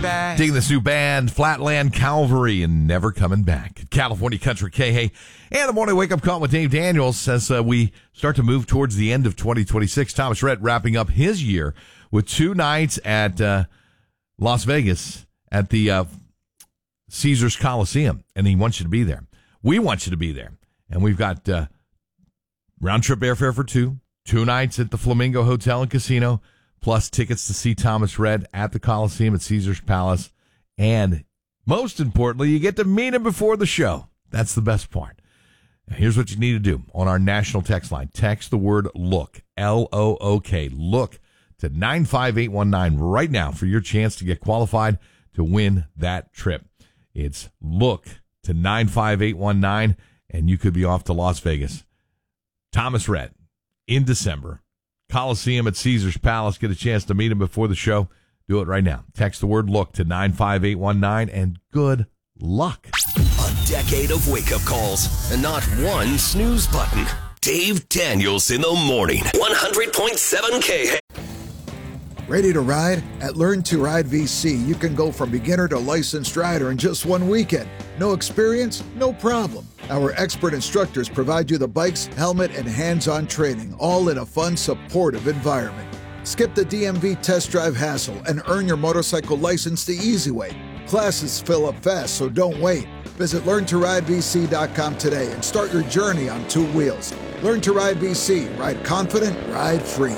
back. Digging this new band, Flatland Calvary, and Never Coming Back. California Country K. And the morning wake-up call with Dave Daniels as we start to move towards the end of 2026. Thomas Rhett wrapping up his year with 2 nights at Las Vegas at the Caesars Coliseum, and he wants you to be there. We want you to be there. And we've got round-trip airfare for 2 nights at the Flamingo Hotel and Casino, plus tickets to see Thomas Rhett at the Coliseum at Caesars Palace. And most importantly, you get to meet him before the show. That's the best part. Now, here's what you need to do on our national text line. Text the word LOOK, L-O-O-K, LOOK, to 95819 right now for your chance to get qualified to win that trip. It's LOOK to 95819, and you could be off to Las Vegas. Thomas Rhett in December. Coliseum at Caesars Palace. Get a chance to meet him before the show. Do it right now. Text the word LOOK to 95819, and good luck. A decade of wake-up calls and not one snooze button. Dave Daniels in the morning. 100.7 K. Ready to ride? At Learn to Ride VC, you can go from beginner to licensed rider in just one weekend. No experience? No problem. Our expert instructors provide you the bikes, helmet, and hands-on training, all in a fun, supportive environment. Skip the DMV test drive hassle and earn your motorcycle license the easy way. Classes fill up fast, so don't wait. Visit LearnToRideVC.com today and start your journey on 2 wheels. Learn to Ride VC. Ride confident, ride free.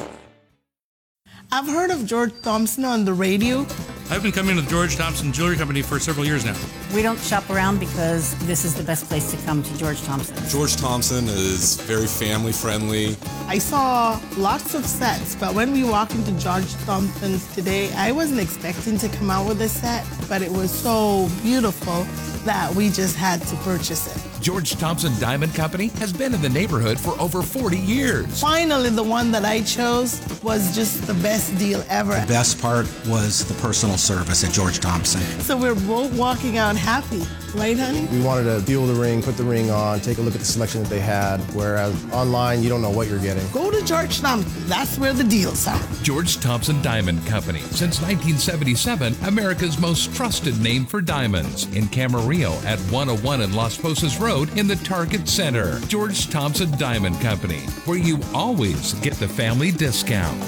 I've heard of George Thompson on the radio. I've been coming to the George Thompson Jewelry Company for several years now. We don't shop around because this is the best place to come to George Thompson. George Thompson is very family friendly. I saw lots of sets, but when we walked into George Thompson's today, I wasn't expecting to come out with a set, but it was so beautiful that we just had to purchase it. George Thompson Diamond Company has been in the neighborhood for over 40 years. Finally, the one that I chose was just the best deal ever. The best part was the personal service at George Thompson. So we're both walking out happy, right, honey? We wanted to feel the ring, put the ring on, take a look at the selection that they had, whereas online, you don't know what you're getting. Go to George Thompson. That's where the deals are. George Thompson Diamond Company. Since 1977, America's most trusted name for diamonds. In Camarillo at 101 and Las Posas Road in the Target Center. George Thompson Diamond Company, where you always get the family discount.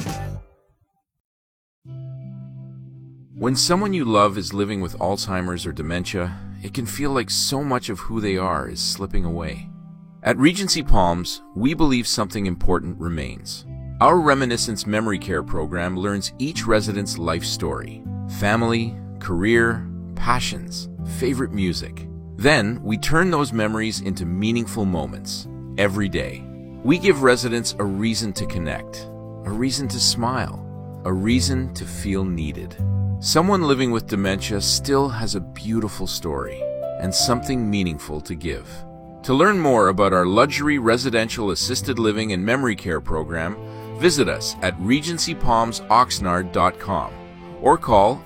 When someone you love is living with Alzheimer's or dementia, it can feel like so much of who they are is slipping away. At Regency Palms, we believe something important remains. Our Reminiscence Memory Care program learns each resident's life story, family, career, passions, favorite music. Then, we turn those memories into meaningful moments every day. We give residents a reason to connect, a reason to smile, a reason to feel needed. Someone living with dementia still has a beautiful story and something meaningful to give. To learn more about our luxury residential assisted living and memory care program, visit us at regencypalmsoxnard.com or call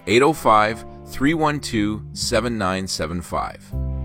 805-312-7975.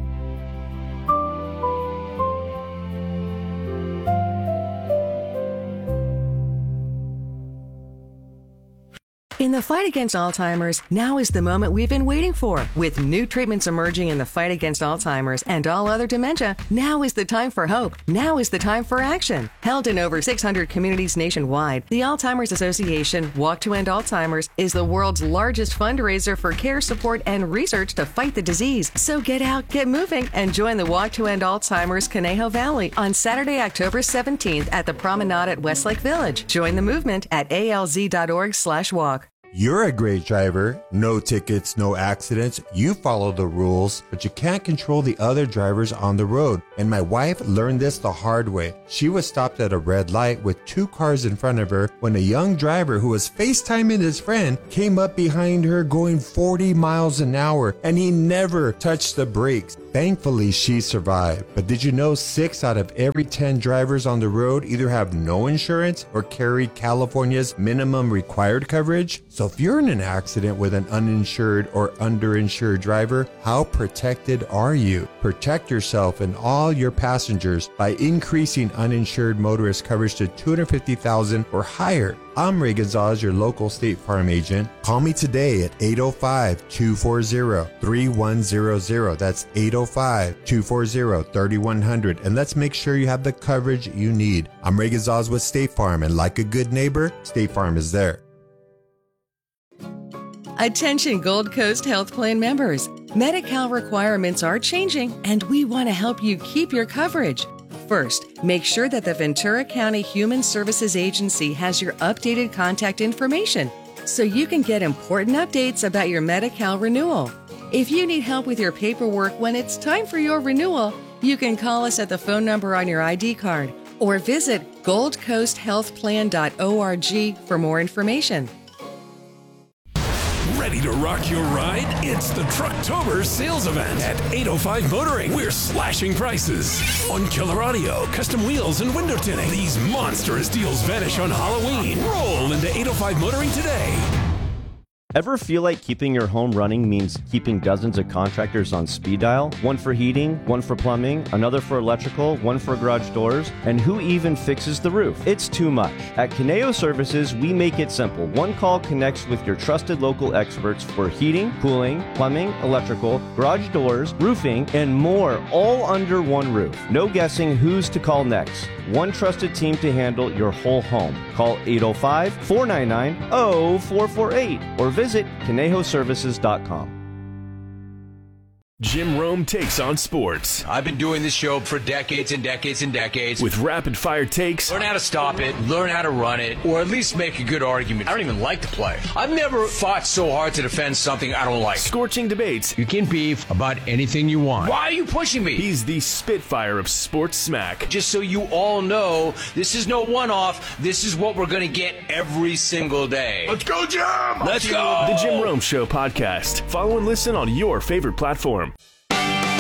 In the fight against Alzheimer's, now is the moment we've been waiting for. With new treatments emerging in the fight against Alzheimer's and all other dementia, now is the time for hope. Now is the time for action. Held in over 600 communities nationwide, the Alzheimer's Association Walk to End Alzheimer's is the world's largest fundraiser for care, support, and research to fight the disease. So get out, get moving, and join the Walk to End Alzheimer's Conejo Valley on Saturday, October 17th at the Promenade at Westlake Village. Join the movement at alz.org/walk. You're a great driver. No tickets, no accidents. You follow the rules, but you can't control the other drivers on the road. And my wife learned this the hard way. She was stopped at a red light with 2 cars in front of her when a young driver who was FaceTiming his friend came up behind her going 40 miles an hour, and he never touched the brakes. Thankfully, she survived. But did you know 6 out of every 10 drivers on the road either have no insurance or carry California's minimum required coverage? So if you're in an accident with an uninsured or underinsured driver, how protected are you? Protect yourself and all your passengers by increasing uninsured motorist coverage to $250,000 or higher. I'm Ray Gonzalez, your local State Farm agent. Call me today at 805-240-3100. That's 805-240-3100. And let's make sure you have the coverage you need. I'm Ray Gonzalez with State Farm, and like a good neighbor, State Farm is there. Attention Gold Coast Health Plan members. Medi-Cal requirements are changing, and we want to help you keep your coverage. First, make sure that the Ventura County Human Services Agency has your updated contact information so you can get important updates about your Medi-Cal renewal. If you need help with your paperwork when it's time for your renewal, you can call us at the phone number on your ID card or visit goldcoasthealthplan.org for more information. Ready to rock your ride? It's the Trucktober sales event at 805 Motoring. We're slashing prices on killer audio, custom wheels, and window tinting. These monstrous deals vanish on Halloween. Roll into 805 Motoring today. Ever feel like keeping your home running means keeping dozens of contractors on speed dial? One for heating, one for plumbing, another for electrical, one for garage doors, and who even fixes the roof? It's too much. At Conejo Services, we make it simple. One call connects with your trusted local experts for heating, cooling, plumbing, electrical, garage doors, roofing, and more, all under one roof. No guessing who's to call next. One trusted team to handle your whole home. Call 805-499-0448 or visit ConejoServices.com. Jim Rome takes on sports. I've been doing this show for decades and decades and decades. With rapid-fire takes. Learn how to stop it, learn how to run it, or at least make a good argument. I don't even like to play. I've never fought so hard to defend something I don't like. Scorching debates. You can beef about anything you want. Why are you pushing me? He's the Spitfire of sports smack. Just so you all know, this is no one-off. This is what we're going to get every single day. Let's go, Jim! Let's go! The Jim Rome Show podcast. Follow and listen on your favorite platform.